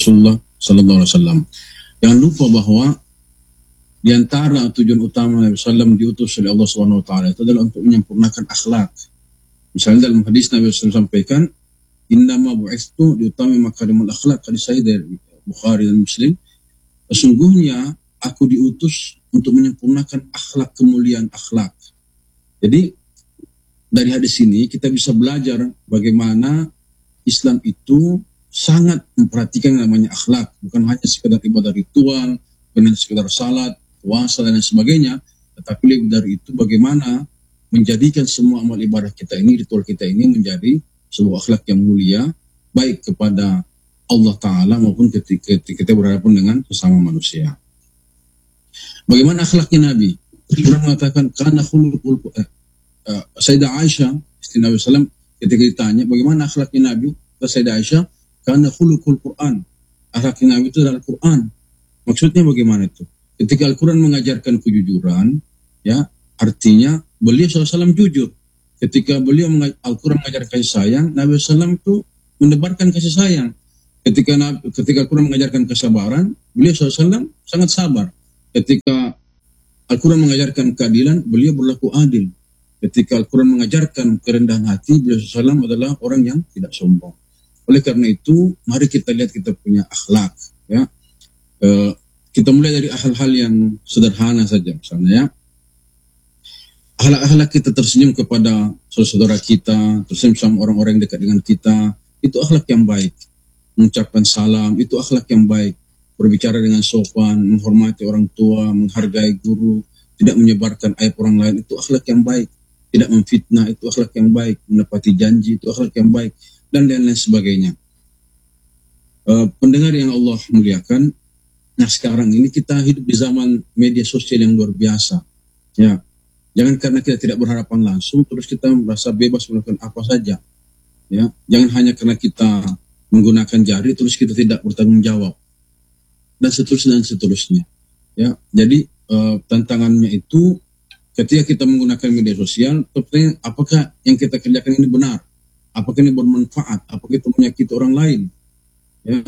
Rasulullah Sallallahu Alaihi Wasallam. Jangan lupa bahwa di antara tujuan utama Nabi SAW diutus oleh Allah Subhanahu Wa Taala itu adalah untuk menyempurnakan akhlak. Misalnya dalam hadis Nabi SAW sampaikan, innama bu'istu diutami makarimul akhlak, hadis sahih dari Bukhari dan Muslim. Sesungguhnya aku diutus untuk menyempurnakan akhlak, kemuliaan akhlak. Jadi dari hadis ini kita bisa belajar bagaimana Islam itu sangat memperhatikan yang namanya akhlak, bukan hanya sekedar ibadah ritual, bukan hanya sekedar salat, puasa dan lain sebagainya, tetapi lebih dari itu bagaimana menjadikan semua amal ibadah kita ini, ritual kita ini menjadi sebuah akhlak yang mulia, baik kepada Allah Ta'ala maupun ketika kita berhadapan dengan sesama manusia. Bagaimana akhlaknya Nabi? Quran mengatakan karena khuluqul Sayyidah Aisyah istri Nabi SAW ketika ditanya bagaimana akhlaknya Nabi, kata Sayyidah Aisyah karena khuluqul Quran, akhlaknya Nabi itu adalah Quran. Maksudnya bagaimana itu? Ketika Al-Quran mengajarkan kejujuran, ya artinya beliau SAW jujur. Ketika beliau Al-Quran mengajarkan kasih sayang, Nabi SAW itu menebarkan kasih sayang. Ketika Al-Quran mengajarkan kesabaran, beliau SAW sangat sabar. Ketika Al-Quran mengajarkan keadilan, beliau berlaku adil. Ketika Al-Quran mengajarkan kerendahan hati, beliau SAW adalah orang yang tidak sombong. Oleh karena itu, mari kita lihat kita punya akhlak. Ya. Kita mulai dari hal-hal yang sederhana saja, misalnya ya. Akhlak-akhlak kita tersenyum kepada saudara kita, tersenyum sama orang-orang yang dekat dengan kita, itu akhlak yang baik. Mengucapkan salam, itu akhlak yang baik. Berbicara dengan sopan, menghormati orang tua, menghargai guru, tidak menyebarkan aib orang lain, itu akhlak yang baik. Tidak memfitnah, itu akhlak yang baik. Menepati janji, itu akhlak yang baik. Dan lain-lain sebagainya. Pendengar yang Allah muliakan, nah sekarang ini kita hidup di zaman media sosial yang luar biasa. Ya, jangan karena kita tidak berhadapan langsung terus kita merasa bebas melakukan apa saja. Ya, jangan hanya karena kita menggunakan jari terus kita tidak bertanggung jawab dan seterusnya. Ya, jadi tantangannya itu ketika kita menggunakan media sosial, pertanyaan apakah yang kita kerjakan ini benar? Apakah ini bermanfaat? Apakah itu menyakiti orang lain? Ya,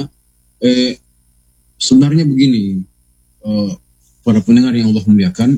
sebenarnya begini, para pendengar yang Allah muliakan,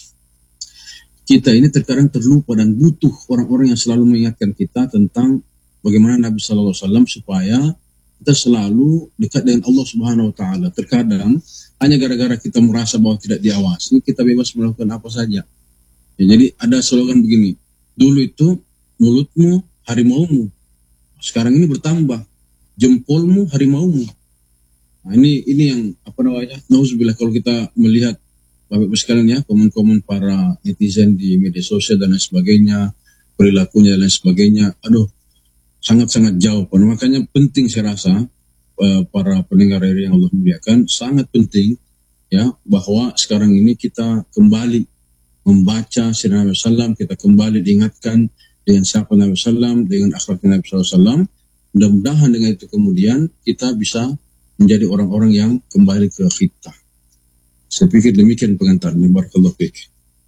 kita ini terkadang terlupa dan butuh orang-orang yang selalu mengingatkan kita tentang bagaimana Nabi Sallallahu Alaihi Wasallam supaya kita selalu dekat dengan Allah Subhanahu Wa Taala. Terkadang hanya gara-gara kita merasa bahwa tidak diawasi, kita bebas melakukan apa saja. Ya, jadi ada slogan begini, dulu itu mulutmu harimaumu, sekarang ini bertambah jempolmu harimaumu. Nah, ini yang nauzubillah kalau kita melihat Bapak Ibu sekalian ya, komen-komen para netizen di media sosial dan lain sebagainya, perilakunya dan lain sebagainya, aduh sangat-sangat jauh. Makanya penting saya rasa para pendengar yang Allah muliakan, sangat penting ya bahwa sekarang ini kita kembali membaca sirah Nabi SAW, kita kembali diingatkan dengan siapa Nabi SAW, dengan akhlak Nabi SAW. Mudah-mudahan dengan itu kemudian kita bisa menjadi orang-orang yang kembali ke khittah. Saya pikir demikian pengantarnya. Barakallahu fiik.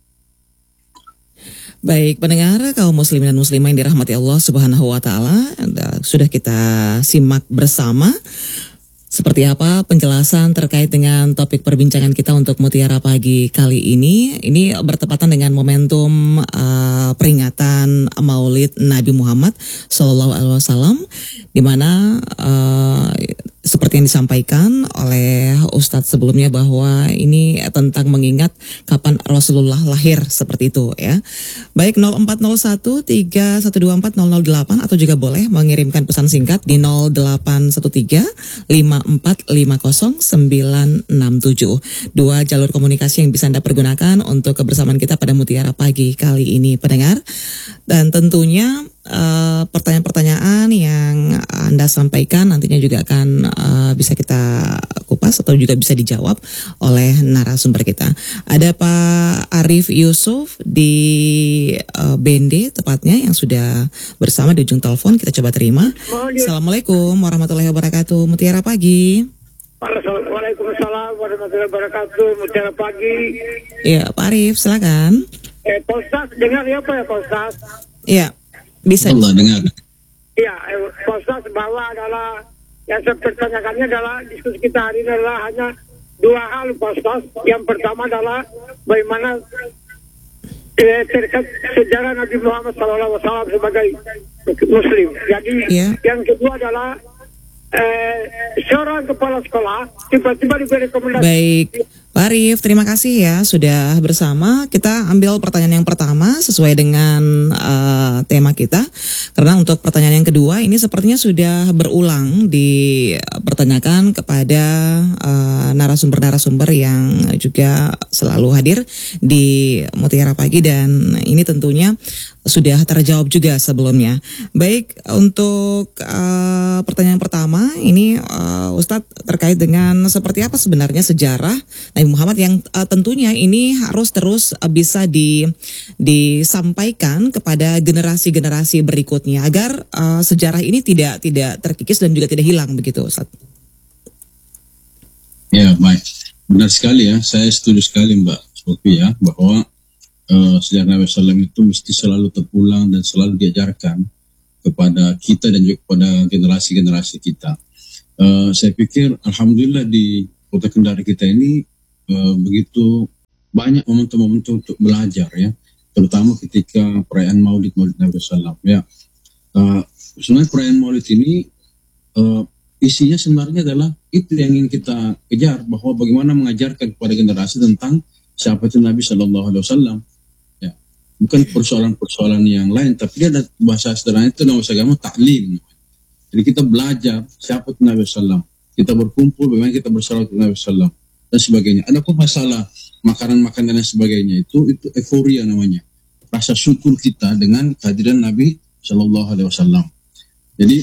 Baik, pendengar kaum muslimin dan muslimah yang dirahmati Allah Subhanahu wa taala, sudah kita simak bersama seperti apa penjelasan terkait dengan topik perbincangan kita untuk Mutiara Pagi kali ini. Ini bertepatan dengan momentum peringatan Maulid Nabi Muhammad Sallallahu Alaihi Wasallam, di mana seperti yang disampaikan oleh Ustadz sebelumnya bahwa ini tentang mengingat kapan Rasulullah lahir, seperti itu ya. Baik, 040131240008 atau juga boleh mengirimkan pesan singkat di 0813-5450-967. Dua jalur komunikasi yang bisa Anda pergunakan untuk kebersamaan kita pada Mutiara Pagi kali ini, pendengar. Dan tentunya pertanyaan-pertanyaan yang Anda sampaikan nantinya juga akan bisa kita kupas atau juga bisa dijawab oleh narasumber kita. Ada Pak Arif Yusuf di BND tepatnya yang sudah bersama di ujung telepon. Kita coba terima. Assalamualaikum warahmatullahi wabarakatuh. Mutiara Pagi. Waalaikumsalam warahmatullahi wabarakatuh. Mutiara Pagi. Iya, Pak Arif, silakan. Pak Ustaz, dengar ya Pak Ustaz? Iya, bisa. Allah dengar. Iya, Pak Ustaz, bahwa adalah Yang saya pertanyakannya adalah diskusi kita hari ini adalah hanya dua hal, Pak Ustaz. Yang pertama adalah bagaimana terkait sejarah Nabi Muhammad SAW sebagai Muslim. Jadi yang kedua adalah seorang kepala sekolah tiba-tiba diberi rekomendasi. Baik, Pak Arif, terima kasih ya sudah bersama. Kita ambil pertanyaan yang pertama sesuai dengan tema kita. Karena untuk pertanyaan yang kedua ini sepertinya sudah berulang dipertanyakan kepada narasumber-narasumber yang juga selalu hadir di Mutiara Pagi, dan ini tentunya sudah terjawab juga sebelumnya. Baik, untuk pertanyaan pertama ini Ustadz terkait dengan seperti apa sebenarnya sejarah Nabi Muhammad yang tentunya ini harus terus bisa disampaikan kepada generasi-generasi berikutnya agar sejarah ini tidak terkikis dan juga tidak hilang begitu, Ustaz. Ya, baik. Benar sekali ya, saya setuju sekali Mbak Sophie ya, bahwa sejarah Nabi SAW itu mesti selalu terulang dan selalu diajarkan kepada kita dan juga kepada generasi-generasi kita. Saya pikir alhamdulillah di Kota Kendari kita ini begitu banyak momentum-momentum untuk belajar ya, terutama ketika perayaan Maulid Nabi SAW ya. Sebenarnya perayaan Maulid ini isinya sebenarnya adalah itu yang ingin kita kejar, bahwa bagaimana mengajarkan kepada generasi tentang siapa itu Nabi SAW ya. Bukan persoalan-persoalan yang lain, tapi dia ada bahasa sederhana itu dalam bahasa agama taklim. Jadi kita belajar siapa itu Nabi SAW, kita berkumpul bagaimana kita bersalawat kepada Nabi SAW dan sebagainya. Adapun masalah makanan-makanan dan sebagainya itu euforia namanya, rasa syukur kita dengan kehadiran Nabi SAW. Jadi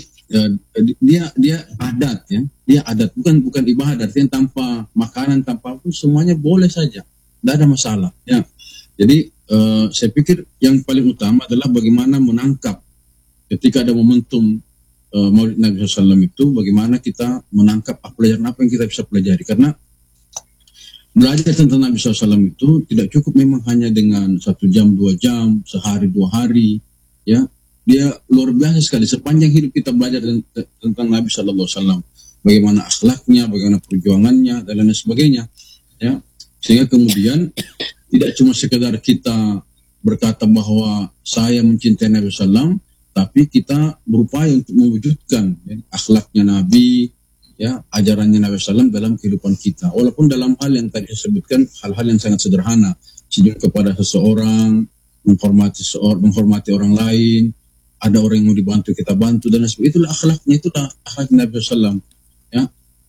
dia adat ya, dia adat bukan ibadat. Yang tanpa makanan tanpa pun semuanya boleh saja, tidak ada masalah ya. Jadi saya pikir yang paling utama adalah bagaimana menangkap ketika ada momentum Maulid Nabi SAW itu, bagaimana kita menangkap pelajaran apa yang kita bisa pelajari. Karena belajar tentang Nabi SAW itu tidak cukup memang hanya dengan 1 jam, 2 jam, sehari, 2 hari ya. Dia luar biasa sekali, sepanjang hidup kita belajar tentang Nabi SAW, bagaimana akhlaknya, bagaimana perjuangannya dan lain sebagainya ya. Sehingga kemudian tidak cuma sekedar kita berkata bahwa saya mencintai Nabi SAW, tapi kita berupaya untuk mewujudkan ya, akhlaknya Nabi ya, ajarannya Nabi SAW dalam kehidupan kita. Walaupun dalam hal yang tadi saya sebutkan, hal-hal yang sangat sederhana, senyum kepada seseorang, menghormati orang lain, ada orang yang mau dibantu kita bantu dan sebagainya. Itulah akhlaknya, itulah akhlak Nabi SAW ya.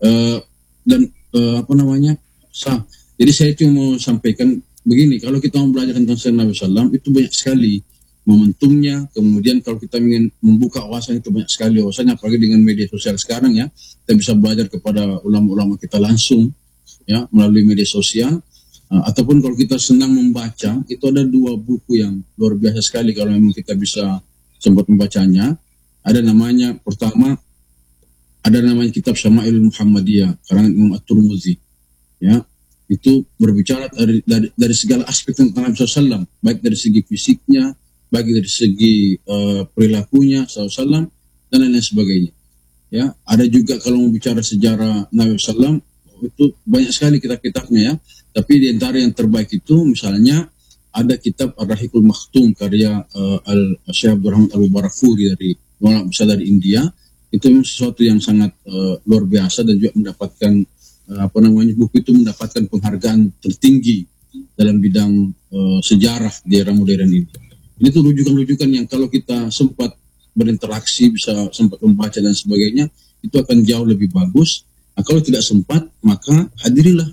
Sah. Jadi saya cuma mau sampaikan begini, kalau kita mau belajar tentang sejarah Nabi SAW itu banyak sekali momentumnya. Kemudian kalau kita ingin membuka wawasan itu banyak sekali wawasannya, apalagi dengan media sosial sekarang ya, kita bisa belajar kepada ulama-ulama kita langsung ya melalui media sosial. Ataupun kalau kita senang membaca, itu ada 2 buku yang luar biasa sekali kalau memang kita bisa sempat membacanya. Ada namanya, pertama ada namanya kitab Syama'il Muhammadiyah karangan Imam At-Tirmidzi ya. Itu berbicara dari segala aspek tentang Nabi SAW, baik dari segi fisiknya, baik dari segi perilakunya SAW dan lain sebagainya ya. Ada juga kalau mau bicara sejarah Nabi SAW itu banyak sekali kitab-kitabnya ya, tapi di antara yang terbaik itu misalnya ada kitab Ar-Rahiqul Makhtum karya Syekh Abdurrahman Al-Barakfuri dari ulama besar dari India. Itu memang sesuatu yang sangat luar biasa dan juga mendapatkan buku itu mendapatkan penghargaan tertinggi dalam bidang sejarah di era modern ini. Ini tuh rujukan-rujukan yang kalau kita sempat berinteraksi, bisa sempat membaca dan sebagainya, itu akan jauh lebih bagus. Nah, kalau tidak sempat, maka hadirilah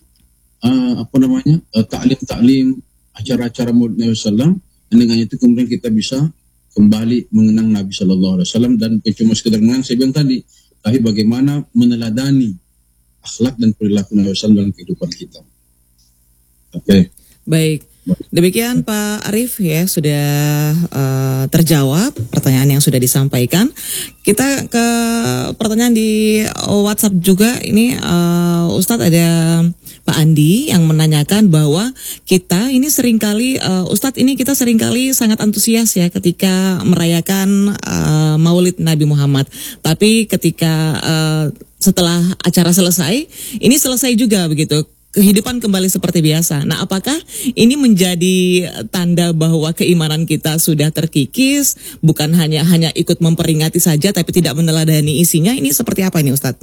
taklim-taklim, acara-acara Maulid Nabi SAW, dan dengan itu kemudian kita bisa kembali mengenang Nabi SAW, dan cuma sekedar mengenang, saya bilang tadi, tapi bagaimana meneladani akhlak dan perilaku Nabi SAW dalam kehidupan kita. Oke. Baik. Demikian Pak Arif ya, sudah terjawab pertanyaan yang sudah disampaikan. Kita ke pertanyaan di WhatsApp juga. Ini Ustadz, ada Pak Andi yang menanyakan bahwa kita ini seringkali, Ustadz, ini kita seringkali sangat antusias ya ketika merayakan Maulid Nabi Muhammad. Tapi ketika setelah acara selesai, ini selesai juga begitu, kehidupan kembali seperti biasa. Nah, apakah ini menjadi tanda bahwa keimanan kita sudah terkikis, bukan hanya ikut memperingati saja tapi tidak meneladani isinya? Ini seperti apa ini, Ustadz?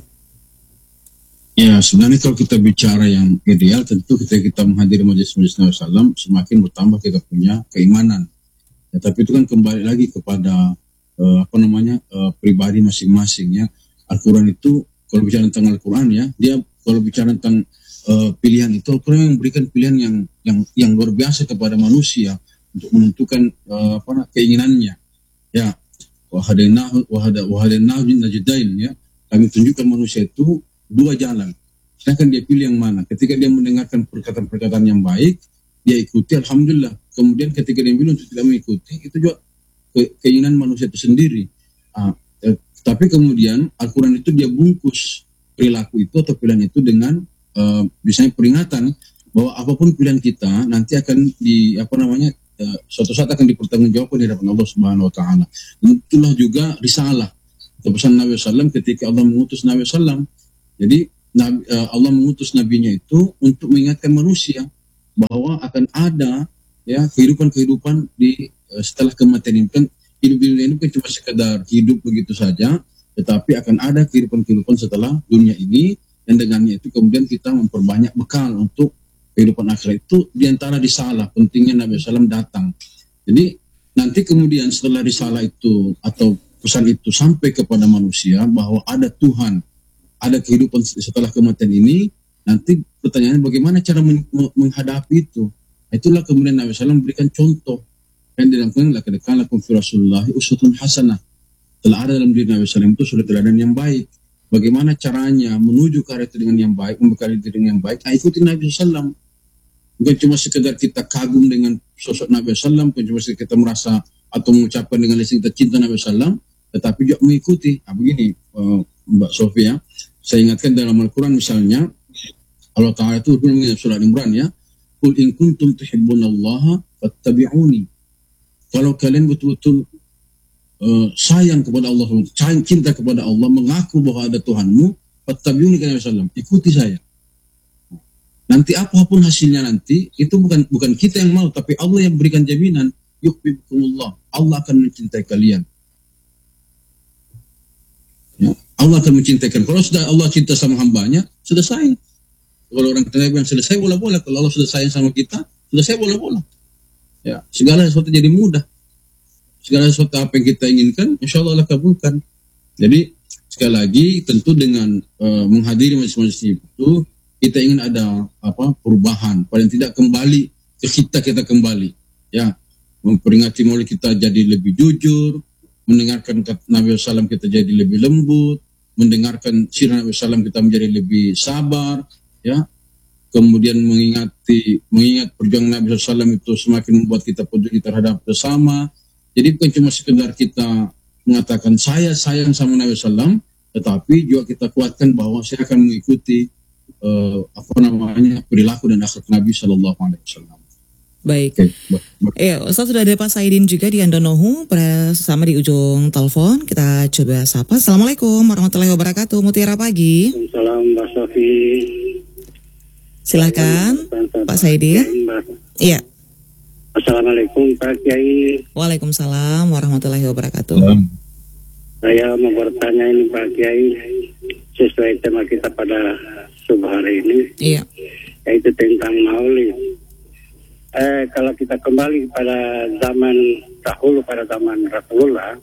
Ya, sebenarnya kalau kita bicara yang ideal, tentu ketika kita menghadiri majelis-majelis Nabi SAW, semakin bertambah kita punya keimanan. Ya, tapi itu kan kembali lagi kepada pribadi masing-masing ya. Al-Quran itu, kalau bicara tentang Al-Quran ya, dia kalau bicara tentang pilihan itu, Al-Quran yang memberikan pilihan yang luar biasa kepada manusia untuk menentukan keinginannya. Ya, wahadainahu najdain ya. Kami tunjukkan manusia itu dua jalan. Sedangkan dia pilih yang mana. Ketika dia mendengarkan perkataan-perkataan yang baik, dia ikuti, alhamdulillah. Kemudian ketika dia pilih untuk tidak mengikuti, itu juga keinginan manusia itu sendiri. Tapi kemudian Al-Quran itu dia bungkus perilaku itu atau pilihan itu dengan misalnya peringatan bahwa apapun pilihan kita nanti akan suatu saat akan dipertanggungjawabkan di hadapan Allah Subhanahu Wa Taala. Itulah juga risalah pesan Nabi SAW ketika Allah mengutus Nabi SAW. Jadi Allah mengutus nabinya itu untuk mengingatkan manusia bahwa akan ada ya kehidupan di setelah kematian ini. Kan hidup ini bukan cuma sekedar hidup begitu saja, tetapi akan ada kehidupan setelah dunia ini, dan dengannya itu kemudian kita memperbanyak bekal untuk kehidupan akhirat. Itu diantara risalah pentingnya Nabi SAW datang. Jadi nanti kemudian setelah risalah itu atau pesan itu sampai kepada manusia bahwa ada Tuhan, ada kehidupan setelah kematian ini, nanti pertanyaannya bagaimana cara menghadapi itu. Itulah kemudian Nabi SAW memberikan contoh. Dan dalam Quran, laqad kana lakum fi Rasulillahi uswatun hasanah. Telah ada dalam diri Nabi SAW itu sudah teladan yang baik. Bagaimana caranya menuju ke arah itu dengan yang baik, membekali diri dengan yang baik, ikuti Nabi SAW. Bukan cuma sekedar kita kagum dengan sosok Nabi SAW, bukan cuma sekedar kita merasa atau mengucapkan dengan lisan kita cinta Nabi SAW, tetapi juga mengikuti. Begini Mbak Sofia, saya ingatkan dalam Al-Quran misalnya, Allah Ta'ala itu dalam surah Al-Imran ya, Qul in kuntum tuhibbunallaha fattabi'uni. Kalau kalian betul-betul sayang kepada Allah, cinta kepada Allah, mengaku bahwa ada Tuhanmu, fattabi'uni kata Nabi SAW, ikuti saya. Nanti apapun hasilnya nanti, itu bukan kita yang mau, tapi Allah yang berikan jaminan, yuhibbukumullah, Allah akan mencintai kalian. Ya, Allah akan mencintai kalian. Kalau sudah Allah cinta sama hambanya, selesai. Kalau orang kita bilang selesai bola-bola, kalau Allah sudah sayang sama kita, selesai bola-bola. Ya, segala sesuatu jadi mudah. Segala sesuatu apa yang kita inginkan, insya Allah Allah kabulkan. Jadi sekali lagi tentu dengan menghadiri majelis-majelis itu, kita ingin ada perubahan. Paling tidak kembali ke kita kembali. Ya, memperingati Maulid kita jadi lebih jujur, mendengarkan Nabi SAW kita jadi lebih lembut, mendengarkan sirah Nabi SAW kita menjadi lebih sabar, ya. Kemudian mengingat perjuangan Nabi SAW itu semakin membuat kita peduli terhadap sesama. Jadi bukan cuma sekedar kita mengatakan saya sayang sama Nabi SAW, tetapi juga kita kuatkan bahwa saya akan mengikuti perilaku dan akhlak Nabi SAW. Baik. Ya, Ustaz, sudah ada Pak Saidin juga di Andonohu bersama di ujung telepon. Kita coba sapa. Assalamualaikum warahmatullahi wabarakatuh. Mutiara pagi. Assalamualaikum Mbak Sofi. Silakan Pak Saidin. Iya. Assalamualaikum Pak Kiai. Waalaikumsalam warahmatullahi wabarakatuh. Saya mau bertanya ini Pak Kiai, sesuai tema kita pada subuh hari ini. Iya. Yaitu tentang Maulid. Kalau kita kembali pada zaman dahulu, pada zaman Rasulullah,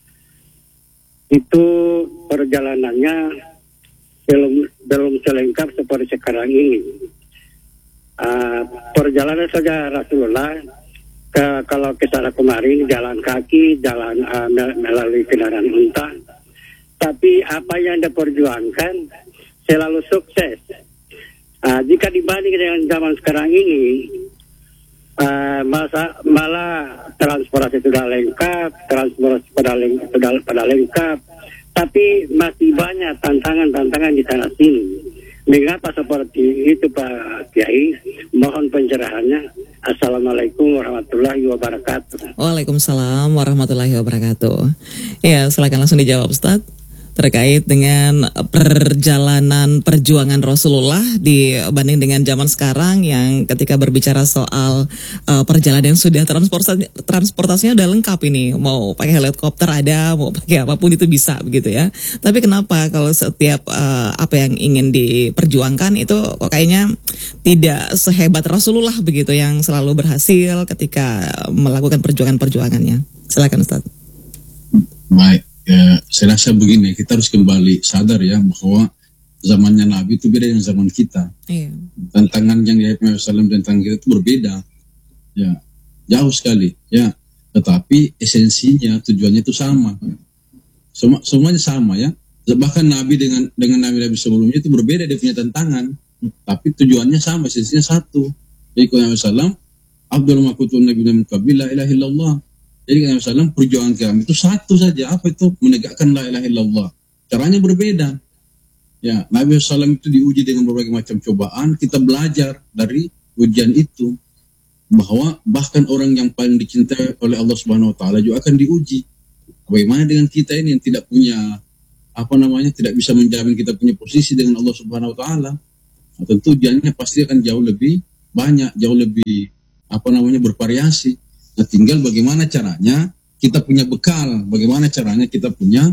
itu perjalanannya belum selengkap seperti sekarang ini. Perjalanan saja Rasulullah, kalau ke sana kemarin jalan kaki, jalan melalui kendaraan unta, tapi apa yang diperjuangkan selalu sukses. Jika dibanding dengan zaman sekarang ini, malah transportasi sudah lengkap, pada lengkap, tapi masih banyak tantangan di sana sini. Mengapa seperti itu Pak Kiai? Mohon pencerahannya. Assalamualaikum warahmatullahi wabarakatuh. Waalaikumsalam warahmatullahi wabarakatuh. Ya, silakan langsung dijawab Ustaz. Terkait dengan perjalanan perjuangan Rasulullah dibanding dengan zaman sekarang yang ketika berbicara soal perjalanan yang sudah transportasinya udah lengkap ini, mau pakai helikopter ada, mau pakai apapun itu bisa begitu ya. Tapi kenapa kalau setiap apa yang ingin diperjuangkan itu kok kayaknya tidak sehebat Rasulullah begitu yang selalu berhasil ketika melakukan perjuangan-perjuangannya. Silakan Ustaz. Baik. Ya, saya rasa begini, kita harus kembali sadar ya bahwa zamannya Nabi itu beda dengan zaman kita. Iya. Tantangan yang dihadapi Wasallam dan tantangan kita itu berbeda, ya jauh sekali. Ya, tetapi esensinya, tujuannya itu sama. Semuanya sama ya. Bahkan Nabi dengan Nabi sebelumnya itu berbeda, dia punya tantangan, tapi tujuannya sama, esensinya satu. Jadi kalau Wasallam, Abdul Makutun Nabi min qabli la ilaha illallah. Jadi kata Rasulullah, perjuangan kami itu satu saja. Apa itu? Menegakkan la ilaha illallah. Caranya berbeda. Ya, Nabi SAW itu diuji dengan berbagai macam cobaan. Kita belajar dari ujian itu bahwa bahkan orang yang paling dicintai oleh Allah Subhanahu Wa Taala juga akan diuji. Bagaimana dengan kita ini yang tidak punya tidak bisa menjamin kita punya posisi dengan Allah Subhanahu Wa Taala? Nah, tentu ujiannya pasti akan jauh lebih banyak, jauh lebih bervariasi. Nah, tinggal bagaimana caranya kita punya bekal, bagaimana caranya kita punya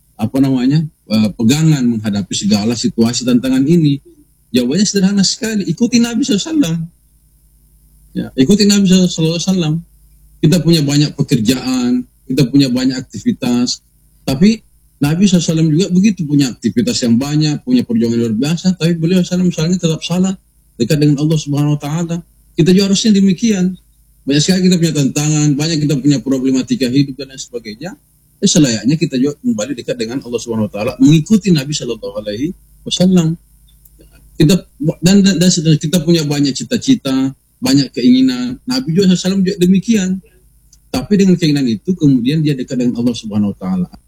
pegangan menghadapi segala situasi tantangan ini. Jawabannya sederhana sekali, ikuti Nabi SAW. Ya, ikuti Nabi SAW. Kita punya banyak pekerjaan, kita punya banyak aktivitas, tapi Nabi SAW juga begitu, punya aktivitas yang banyak, punya perjuangan luar biasa, tapi beliau SAW misalnya tetap salat dekat dengan Allah Subhanahu Wa Taala. Kita juga harusnya demikian. Banyak sekali kita punya tantangan, banyak kita punya problematika hidup dan lain sebagainya. Selayaknya kita juga kembali dekat dengan Allah Subhanahu Wa Taala, mengikuti Nabi Sallallahu Alaihi Wasallam. Kita punya banyak cita-cita, banyak keinginan. Nabi juga SAW juga demikian. Tapi dengan keinginan itu kemudian dia dekat dengan Allah Subhanahu Wa Taala.